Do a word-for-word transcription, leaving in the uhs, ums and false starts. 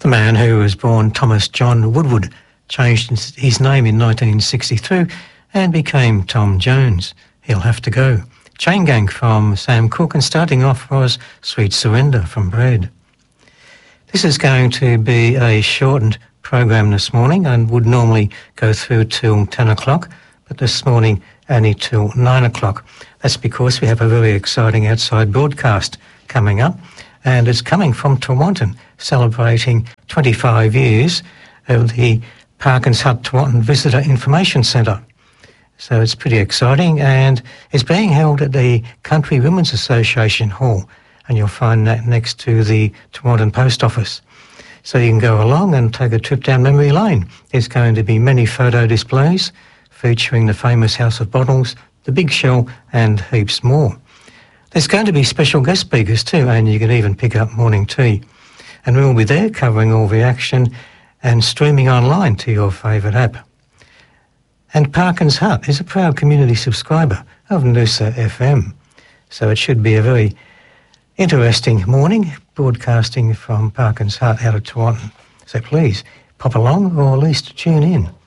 The man who was born Thomas John Woodward changed his name in nineteen sixty-two and became Tom Jones. He'll have to go. Chain Gang from Sam Cooke, and starting off was Sweet Surrender from Bread. This is going to be a shortened program this morning and would normally go through till ten o'clock, but this morning only till nine o'clock. That's because we have a very exciting outside broadcast coming up, and it's coming from Tewantin, celebrating twenty-five years of the Parkins Hut Tewantin Visitor Information Centre. So it's pretty exciting, and it's being held at the Country Women's Association Hall, and you'll find that next to the Tewantin Post Office. So you can go along and take a trip down memory lane. There's going to be many photo displays featuring the famous House of Bottles, the Big Shell, and heaps more. There's going to be special guest speakers too, and you can even pick up morning tea. And we'll be there covering all the action and streaming online to your favourite app. And Parkins Hut is a proud community subscriber of Noosa F M. So it should be a very interesting morning broadcasting from Parkins Hut out of Tewantin. So please pop along or at least tune in.